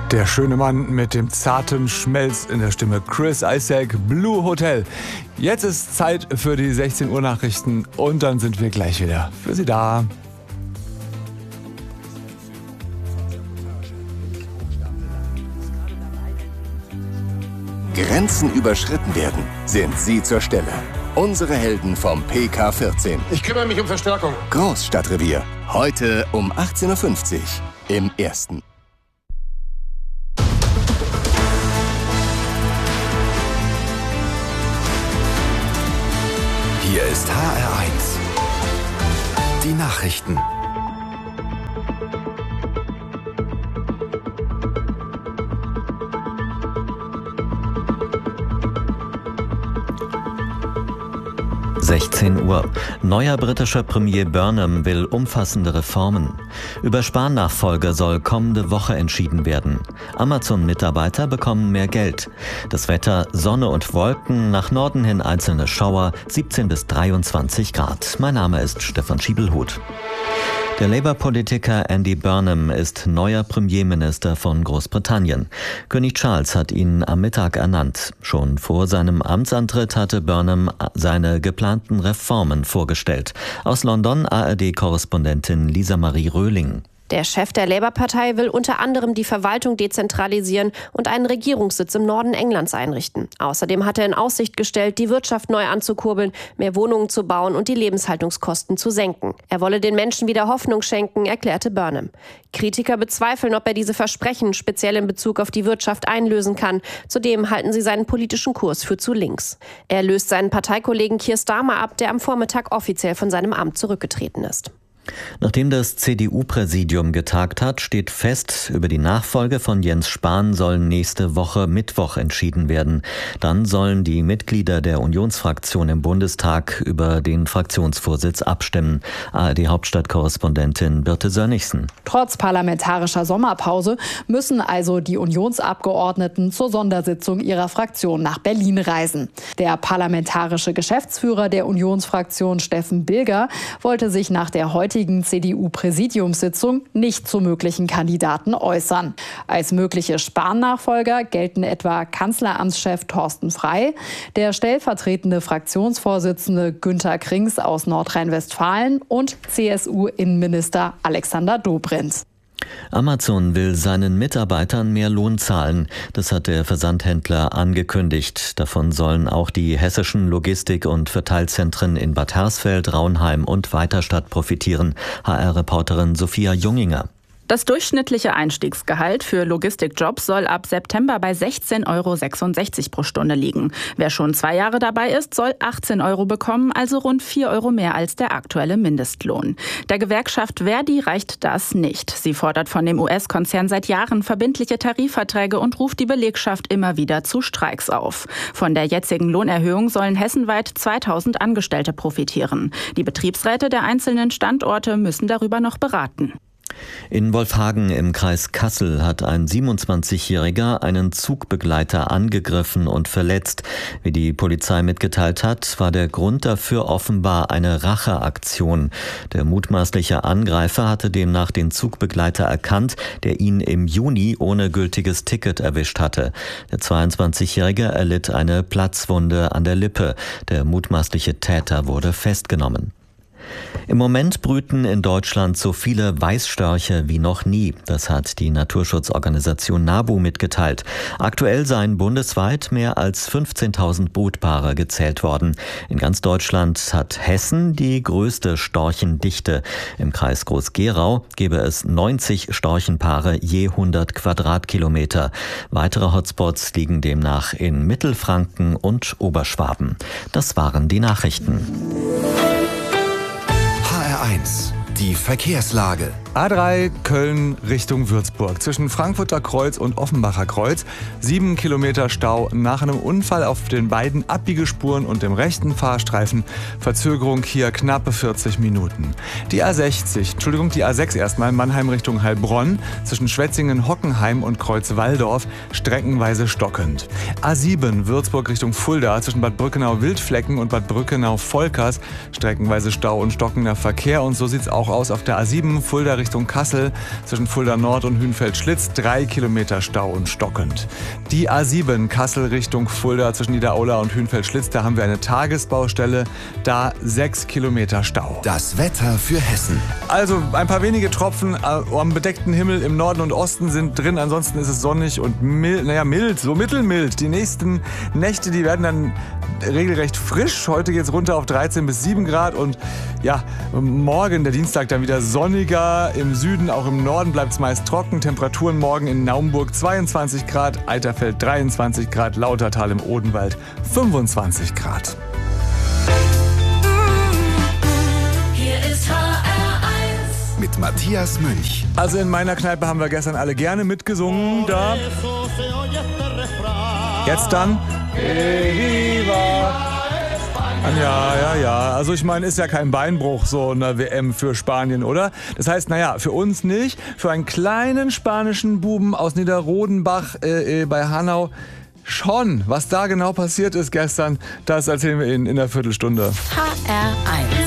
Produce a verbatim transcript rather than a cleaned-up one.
Der schöne Mann mit dem zarten Schmelz in der Stimme, Chris Isaak, Blue Hotel. Jetzt ist Zeit für die sechzehn Uhr Nachrichten und dann sind wir gleich wieder für Sie da. Grenzen überschritten werden, sind Sie zur Stelle. Unsere Helden vom P K vierzehn. Ich kümmere mich um Verstärkung. Großstadtrevier. Heute um achtzehn Uhr fünfzig im Ersten. Hier ist H R eins. Die Nachrichten. sechzehn Uhr. Neuer britischer Premier Burnham will umfassende Reformen. Über Spahn-Nachfolger soll kommende Woche entschieden werden. Amazon-Mitarbeiter bekommen mehr Geld. Das Wetter: Sonne und Wolken, nach Norden hin einzelne Schauer, siebzehn bis dreiundzwanzig Grad. Mein Name ist Stefan Schiebelhut. Der Labour-Politiker Andy Burnham ist neuer Premierminister von Großbritannien. König Charles hat ihn am Mittag ernannt. Schon vor seinem Amtsantritt hatte Burnham seine geplanten Reformen vorgestellt. Aus London A R D-Korrespondentin Lisa Marie Röhling. Der Chef der Labour-Partei will unter anderem die Verwaltung dezentralisieren und einen Regierungssitz im Norden Englands einrichten. Außerdem hat er in Aussicht gestellt, die Wirtschaft neu anzukurbeln, mehr Wohnungen zu bauen und die Lebenshaltungskosten zu senken. Er wolle den Menschen wieder Hoffnung schenken, erklärte Burnham. Kritiker bezweifeln, ob er diese Versprechen speziell in Bezug auf die Wirtschaft einlösen kann. Zudem halten sie seinen politischen Kurs für zu links. Er löst seinen Parteikollegen Keir Starmer ab, der am Vormittag offiziell von seinem Amt zurückgetreten ist. Nachdem das C D U-Präsidium getagt hat, steht fest, über die Nachfolge von Jens Spahn soll nächste Woche Mittwoch entschieden werden. Dann sollen die Mitglieder der Unionsfraktion im Bundestag über den Fraktionsvorsitz abstimmen. A R D-Hauptstadtkorrespondentin Birte Sönnigsen. Trotz parlamentarischer Sommerpause müssen also die Unionsabgeordneten zur Sondersitzung ihrer Fraktion nach Berlin reisen. Der parlamentarische Geschäftsführer der Unionsfraktion, Steffen Bilger, wollte sich nach der heutigen C D U-Präsidiumssitzung nicht zu möglichen Kandidaten äußern. Als mögliche Spahn-Nachfolger gelten etwa Kanzleramtschef Thorsten Frey, der stellvertretende Fraktionsvorsitzende Günter Krings aus Nordrhein-Westfalen und C S U-Innenminister Alexander Dobrindt. Amazon will seinen Mitarbeitern mehr Lohn zahlen. Das hat der Versandhändler angekündigt. Davon sollen auch die hessischen Logistik- und Verteilzentren in Bad Hersfeld, Raunheim und Weiterstadt profitieren. H R-Reporterin Sophia Junginger. Das durchschnittliche Einstiegsgehalt für Logistikjobs soll ab September bei sechzehn Euro sechsundsechzig pro Stunde liegen. Wer schon zwei Jahre dabei ist, soll achtzehn Euro bekommen, also rund vier Euro mehr als der aktuelle Mindestlohn. Der Gewerkschaft Verdi reicht das nicht. Sie fordert von dem U S-Konzern seit Jahren verbindliche Tarifverträge und ruft die Belegschaft immer wieder zu Streiks auf. Von der jetzigen Lohnerhöhung sollen hessenweit zweitausend Angestellte profitieren. Die Betriebsräte der einzelnen Standorte müssen darüber noch beraten. In Wolfhagen im Kreis Kassel hat ein siebenundzwanzigjähriger einen Zugbegleiter angegriffen und verletzt. Wie die Polizei mitgeteilt hat, war der Grund dafür offenbar eine Racheaktion. Der mutmaßliche Angreifer hatte demnach den Zugbegleiter erkannt, der ihn im Juni ohne gültiges Ticket erwischt hatte. Der zweiundzwanzigjährige erlitt eine Platzwunde an der Lippe. Der mutmaßliche Täter wurde festgenommen. Im Moment brüten in Deutschland so viele Weißstörche wie noch nie. Das hat die Naturschutzorganisation NABU mitgeteilt. Aktuell seien bundesweit mehr als fünfzehntausend Brutpaare gezählt worden. In ganz Deutschland hat Hessen die größte Storchendichte. Im Kreis Groß-Gerau gebe es neunzig Storchenpaare je hundert Quadratkilometer. Weitere Hotspots liegen demnach in Mittelfranken und Oberschwaben. Das waren die Nachrichten. H R eins. Die Verkehrslage. A drei Köln Richtung Würzburg. Zwischen Frankfurter Kreuz und Offenbacher Kreuz. Sieben Kilometer Stau nach einem Unfall auf den beiden Abbiegespuren und dem rechten Fahrstreifen. Verzögerung hier knappe vierzig Minuten. Die A sechzig, Entschuldigung, die A sechs erstmal, Mannheim Richtung Heilbronn. Zwischen Schwetzingen, Hockenheim und Kreuz-Walldorf streckenweise stockend. A sieben Würzburg Richtung Fulda. Zwischen Bad Brückenau-Wildflecken und Bad Brückenau-Volkers streckenweise Stau und stockender Verkehr. Und so sieht's auch auch aus auf der A sieben Fulda Richtung Kassel zwischen Fulda Nord und Hünfeld-Schlitz. Drei Kilometer Stau und stockend. Die A sieben Kassel Richtung Fulda zwischen Niederaula und Hünfeld-Schlitz. Da haben wir eine Tagesbaustelle. Da sechs Kilometer Stau. Das Wetter für Hessen. Also ein paar wenige Tropfen am bedeckten Himmel im Norden und Osten sind drin. Ansonsten ist es sonnig und mild, naja mild, so mittelmild. Die nächsten Nächte, die werden dann regelrecht frisch. Heute geht's runter auf dreizehn bis sieben Grad und ja, morgen, der Dienstag, dann wieder sonniger. Im Süden, auch im Norden bleibt es meist trocken. Temperaturen morgen in Naumburg zweiundzwanzig Grad, Eiterfeld dreiundzwanzig Grad, Lautertal im Odenwald fünfundzwanzig Grad. Hier ist H R eins Mit Matthias Münch. Also in meiner Kneipe haben wir gestern alle gerne mitgesungen. Da. Jetzt dann. Ja, ja, ja. Also ich meine, ist ja kein Beinbruch so eine W M für Spanien, oder? Das heißt, naja, für uns nicht. Für einen kleinen spanischen Buben aus Niederrodenbach äh, bei Hanau schon. Was da genau passiert ist gestern, das erzählen wir Ihnen in der Viertelstunde. H R eins